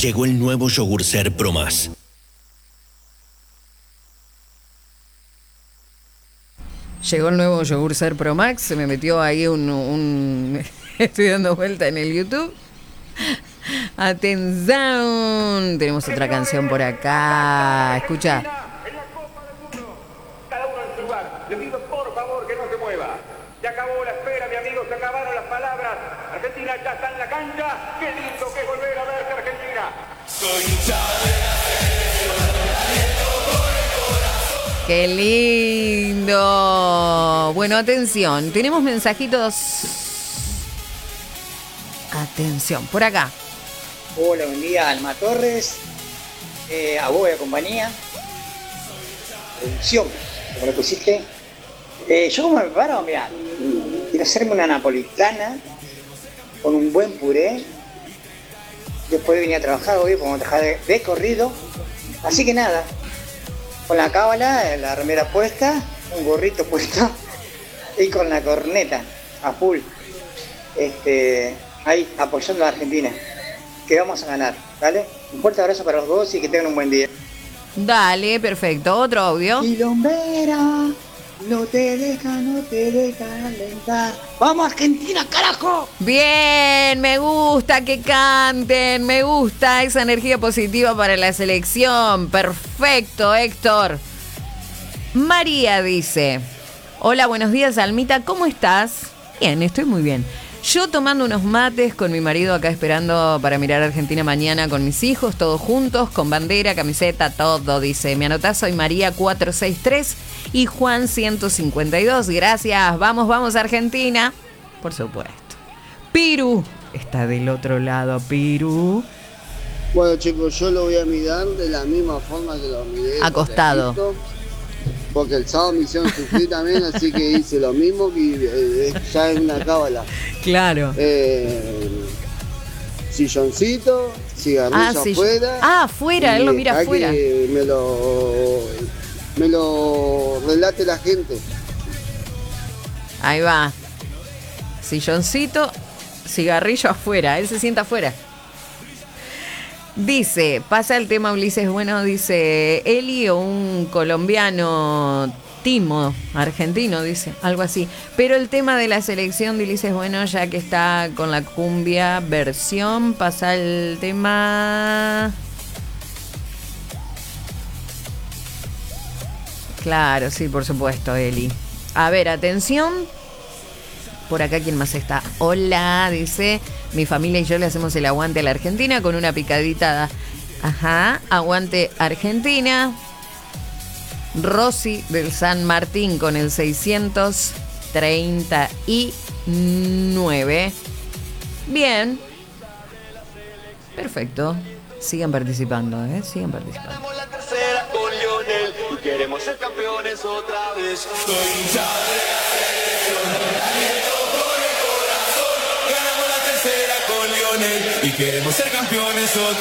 Llegó el nuevo Yogurcer Pro Más. Llegó el nuevo Yogurcer Pro Max, se me metió ahí estoy dando vuelta en el YouTube. Atención, tenemos otra canción por acá. Escucha. En la Copa del Mundo. Cada uno en su lugar. Le pido por favor que no se mueva. Se acabó la espera, mi amigo, se acabaron las palabras. Argentina ya está en la cancha. Qué lindo que es volver a verse Argentina. Soy hincha de la selección. Qué lindo. Bueno, atención, tenemos mensajitos. Atención, por acá. Hola, buen día, Alma Torres, a vos y a compañía. Producción, como lo pusiste. Yo como me preparo, mirá, quiero hacerme una napolitana con un buen puré. Después de venir a trabajar, hoy vamos a trabajar de corrido. Así que nada, con la cábala, la remera puesta, un gorrito puesto y con la corneta a full. Ahí, apoyando a Argentina. Que vamos a ganar, ¿vale? Un fuerte abrazo para los dos y que tengan un buen día. Dale, perfecto. Otro audio. Quilombera, no te deja alentar. ¡Vamos Argentina, carajo! Bien, me gusta que canten, me gusta esa energía positiva para la selección. Perfecto, Héctor. María dice: hola, buenos días, Almita, ¿cómo estás? Bien, estoy muy bien. Yo tomando unos mates con mi marido acá esperando para mirar a Argentina mañana con mis hijos, todos juntos, con bandera, camiseta, todo, dice. Me anotás, soy María 463 y Juan 152. Gracias, vamos Argentina. Por supuesto. Piru está del otro lado, Piru. Bueno, chicos, yo lo voy a mirar de la misma forma que lo miré. Acostado. Porque el sábado me hicieron sufrir también, así que hice lo mismo que ya es una cábala. Claro. Silloncito, cigarrillo afuera. Afuera, él lo mira afuera. Que me lo relate la gente. Ahí va. Silloncito, cigarrillo afuera, él se sienta afuera. Dice, pasa el tema Ulises, bueno, dice Eli o un colombiano, Timo, argentino, dice, algo así. Pero el tema de la selección de Ulises, bueno, ya que está con la cumbia versión, pasa el tema... Claro, sí, por supuesto, Eli. A ver, atención. Por acá, ¿quién más está? Hola, dice, mi familia y yo le hacemos el aguante a la Argentina con una picadita. Ajá, aguante Argentina. Rosy del San Martín con el 639. Bien. Perfecto. Sigan participando, sigan participando. La tercera con Lionel y queremos ser campeones otra vez. Soy hincha de la selección. Y queremos ser campeones otra